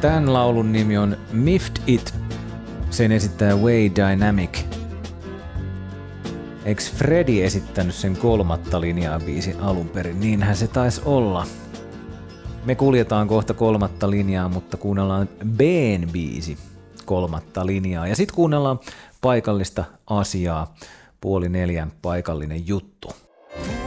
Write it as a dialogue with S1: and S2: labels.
S1: Tämän laulun nimi on Miffed It. Sen esittää Way Dynamic. Eiks Freddy esittänyt sen kolmatta linjaa biisin alun perin? Niinhän se taisi olla. Me kuljetaan kohta kolmatta linjaa, mutta kuunnellaan B:n biisi kolmatta linjaa. Ja sit kuunnellaan paikallista asiaa. 3:30 paikallinen juttu.